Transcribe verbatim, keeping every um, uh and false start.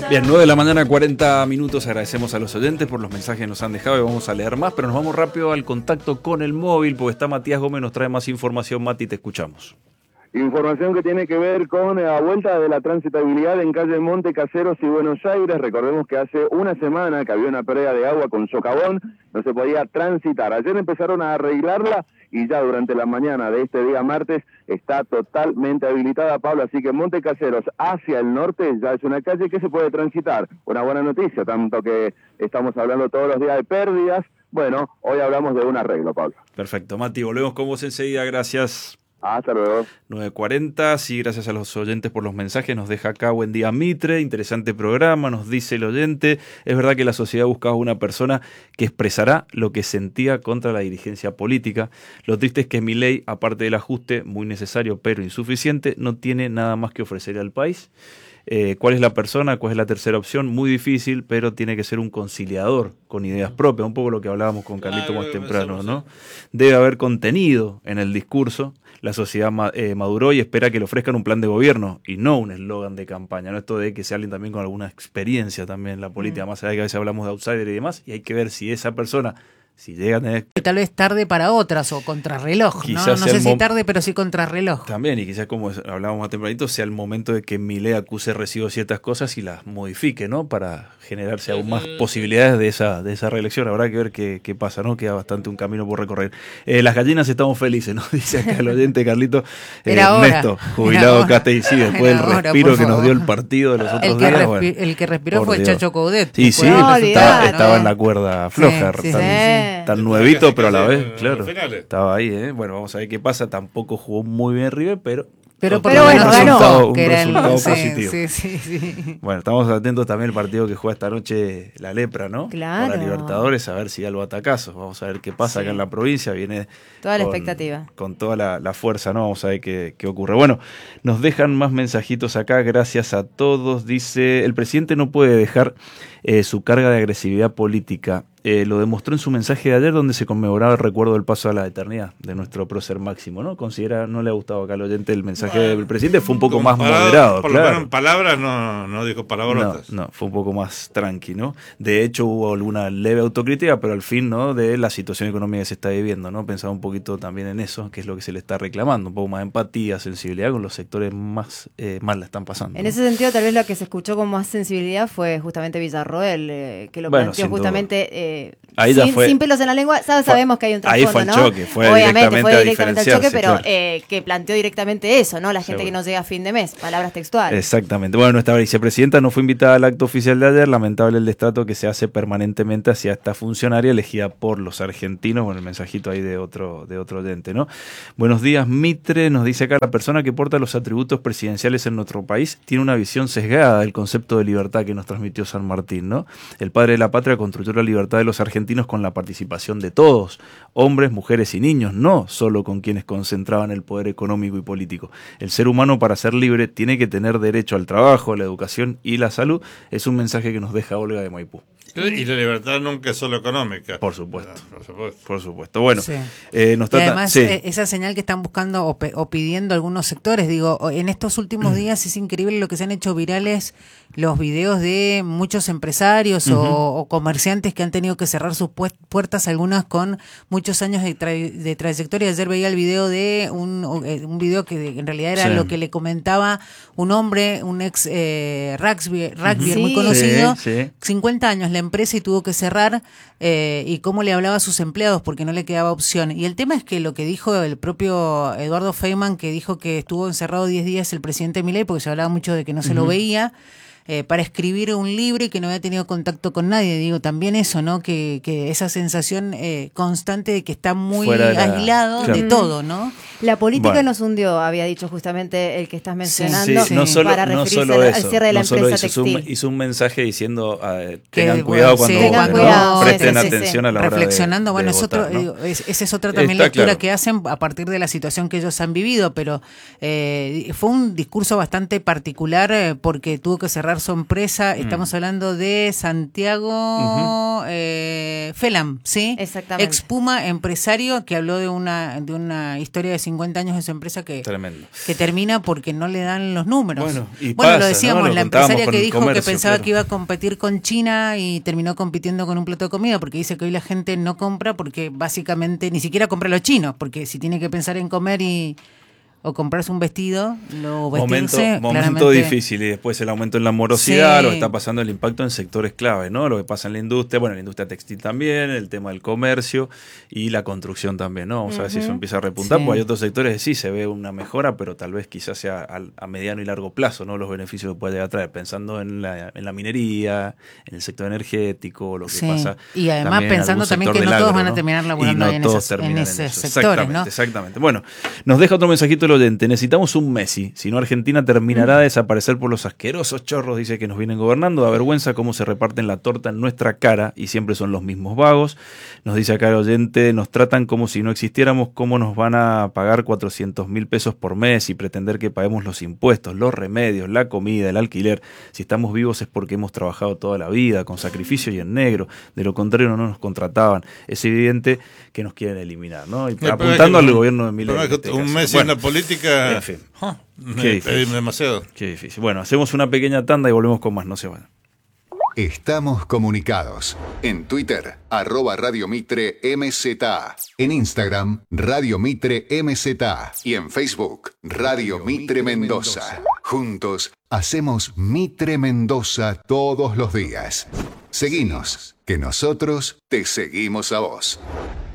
Bien, nueve de la mañana, cuarenta minutos. Agradecemos a los oyentes por los mensajes que nos han dejado y vamos a leer más, pero nos vamos rápido al contacto con el móvil porque está Matías Gómez, nos trae más información. Mati, te escuchamos. Información que tiene que ver con la vuelta de la transitabilidad en calle Monte Caseros y Buenos Aires. Recordemos que hace una semana que había una pérdida de agua con socavón, no se podía transitar. Ayer empezaron a arreglarla y ya durante la mañana de este día martes está totalmente habilitada, Pablo, así que Monte Caseros hacia el norte ya es una calle que se puede transitar. Una buena noticia, tanto que estamos hablando todos los días de pérdidas. Bueno, hoy hablamos de un arreglo, Pablo. Perfecto, Mati, volvemos con vos enseguida, gracias. Hasta luego. nueve cuarenta, sí, gracias a los oyentes por los mensajes, nos deja acá buen día Mitre, interesante programa, nos dice el oyente, es verdad que la sociedad buscaba una persona que expresará lo que sentía contra la dirigencia política, lo triste es que Milei, aparte del ajuste, muy necesario pero insuficiente, no tiene nada más que ofrecer al país. Eh, ¿Cuál es la persona? ¿Cuál es la tercera opción? Muy difícil, pero tiene que ser un conciliador con ideas propias, un poco lo que hablábamos con Carlito más temprano, ¿no? Debe haber contenido en el discurso, la sociedad eh, maduró y espera que le ofrezcan un plan de gobierno y no un eslogan de campaña, ¿no? Esto de que sea alguien también con alguna experiencia también en la política, mm. más allá de que a veces hablamos de outsider y demás, y hay que ver si esa persona... Si llega a tener... Tal vez tarde para otras o contrarreloj, ¿no? No sé si tarde, pero sí contrarreloj. También, y quizás como hablábamos más tempranito, sea el momento de que Milei acuse recibo de ciertas cosas y las modifique, ¿no? Para generarse aún más posibilidades de esa de esa reelección. Habrá que ver qué, qué pasa, ¿no? Queda bastante un camino por recorrer. Eh, las gallinas estamos felices, ¿no? Dice acá el oyente Carlito. Eh, Ernesto, jubilado acá, y sí, después del respiro que nos dio el partido de los otros el que días. Respi Bueno, el que respiró fue el Chacho Coudet. Sí, sí, no, estaba, estaba en la cuerda floja, sí, sí, tan, sí. tan nuevito, pero a la vez, claro, estaba ahí, ¿eh? Bueno, vamos a ver qué pasa. Tampoco jugó muy bien River, pero pero, pero bueno, un resultado, un que resultado el, positivo. Sí, sí, sí. Bueno, estamos atentos también al partido que juega esta noche la Lepra, ¿no? Claro. Para Libertadores, a ver si da los atacazos. Vamos a ver qué pasa sí. acá en la provincia. Viene toda la con, expectativa. Con toda la, la fuerza, ¿no? Vamos a ver qué, qué ocurre. Bueno, nos dejan más mensajitos acá. Gracias a todos. Dice, el presidente no puede dejar eh, su carga de agresividad política. Eh, lo demostró en su mensaje de ayer donde se conmemoraba el recuerdo del paso a la eternidad de nuestro prócer Máximo, ¿no? Considera, no le ha gustado acá al oyente el mensaje bueno, del presidente, fue un poco más moderado, por claro. lo menos en palabras no, no dijo palabrotas. No, no, fue un poco más tranqui, ¿no? De hecho hubo alguna leve autocrítica, pero al fin, ¿no? De la situación económica que se está viviendo, ¿no? Pensaba un poquito también en eso, que es lo que se le está reclamando, un poco más empatía, sensibilidad con los sectores más eh, mal la están pasando. En ¿no? ese sentido, tal vez lo que se escuchó con más sensibilidad fue justamente Villarroel, eh, que lo bueno, planteó justamente... Eh, Ahí ya sin, fue, sin pelos en la lengua, sabes, fue, sabemos que hay un trasfondo, ahí fue el ¿no? choque, fue Obviamente directamente fue directamente el choque, pero claro. eh, que planteó directamente eso, ¿no? La gente Seguro. que no llega a fin de mes, palabras textuales. Exactamente. Bueno, nuestra vicepresidenta no fue invitada al acto oficial de ayer, lamentable el destrato que se hace permanentemente hacia esta funcionaria elegida por los argentinos. Bueno, el mensajito ahí de otro, de otro oyente, ¿no? Buenos días, Mitre, nos dice acá, la persona que porta los atributos presidenciales en nuestro país tiene una visión sesgada del concepto de libertad que nos transmitió San Martín, ¿no? El padre de la patria construyó la libertad de los argentinos con la participación de todos, hombres, mujeres y niños, no solo con quienes concentraban el poder económico y político. El ser humano, para ser libre, tiene que tener derecho al trabajo, a la educación y la salud. Es un mensaje que nos deja Olga de Maipú. Y la libertad nunca es solo económica. Por supuesto. No, por supuesto. Por supuesto. Bueno, sí. eh, nos y trata, además sí. eh, esa señal que están buscando o, pe o pidiendo algunos sectores, digo, en estos últimos días es increíble lo que se han hecho virales los videos de muchos empresarios uh-huh. o, o comerciantes que han tenido que cerrar sus puertas, algunas con muchos años de, tra de trayectoria. Ayer veía el video de un, un video que en realidad era sí. lo que le comentaba un hombre, un ex eh, rugby, rugby uh-huh. muy sí. conocido, sí, sí. cincuenta años la empresa y tuvo que cerrar, eh, y cómo le hablaba a sus empleados porque no le quedaba opción. Y el tema es que lo que dijo el propio Eduardo Feynman, que dijo que estuvo encerrado diez días el presidente Milei porque se hablaba mucho de que no se uh-huh. lo veía, Eh, para escribir un libro y que no había tenido contacto con nadie. Digo, también eso, ¿no? Que, que esa sensación eh, constante de que está muy la, aislado claro. de todo, ¿no? La política bueno. nos hundió, había dicho justamente el que estás mencionando, sí, sí. No solo, para no referirse solo al, eso, al cierre de la no empresa eso, textil. Hizo un, hizo un mensaje diciendo, uh, que, tengan cuidado bueno, cuando sí, voten, cuidado, ¿no? Presten sí, sí, atención sí. a la hora reflexionando, de, bueno, de es votar, otro, ¿no? digo, es, esa es otra también Está lectura claro. que hacen a partir de la situación que ellos han vivido, pero eh, fue un discurso bastante particular eh, porque tuvo que cerrar comprar su empresa. Mm. Estamos hablando de Santiago uh-huh. eh, Felam, ¿sí? Exactamente. Ex Puma, empresario que habló de una de una historia de cincuenta años de su empresa que, Tremendo. que termina porque no le dan los números. Bueno, y bueno pasa, lo decíamos, ¿no? Lo la empresaria que dijo comercio, que pensaba claro. que iba a competir con China y terminó compitiendo con un plato de comida, porque dice que hoy la gente no compra porque básicamente ni siquiera compra los chinos, porque si tiene que pensar en comer y o comprarse un vestido, lo vestirse, momento, momento difícil, y después el aumento en la morosidad, sí. Lo que está pasando, el impacto en sectores clave, ¿no? Lo que pasa en la industria, bueno, en la industria textil también, el tema del comercio y la construcción también, ¿no? Vamos uh-huh. a ver si eso empieza a repuntar, sí. Porque hay otros sectores que sí se ve una mejora, pero tal vez quizás sea a, a mediano y largo plazo, ¿no? Los beneficios que puede llegar a traer, pensando en la, en la minería, en el sector energético, lo que sí. pasa. Y además también pensando también que no todos agro, van a terminar laburando no en, esas, en esos en sectores, exactamente, ¿no? Exactamente. Bueno, nos deja otro mensajito el oyente. Necesitamos un Messi, si no Argentina terminará de desaparecer por los asquerosos chorros, dice, que nos vienen gobernando. Da vergüenza cómo se reparten la torta en nuestra cara y siempre son los mismos vagos. Nos dice acá el oyente, nos tratan como si no existiéramos, cómo nos van a pagar cuatrocientos mil pesos por mes y pretender que paguemos los impuestos, los remedios, la comida, el alquiler. Si estamos vivos es porque hemos trabajado toda la vida con sacrificio y en negro, de lo contrario no nos contrataban. Es evidente que nos quieren eliminar, ¿no? Y no, apuntando que, al gobierno de Milei. Es que un mes en la política... En fin. Huh, Qué difícil. Demasiado. Qué difícil. Bueno, hacemos una pequeña tanda y volvemos con más. No se vayan. Estamos comunicados. En Twitter, arroba Radio Mitre M Z A. En Instagram, Radio Mitre M Z A. Y en Facebook, Radio Mitre Mendoza. Juntos, hacemos Mitre Mendoza todos los días. Seguinos, que nosotros te seguimos a vos.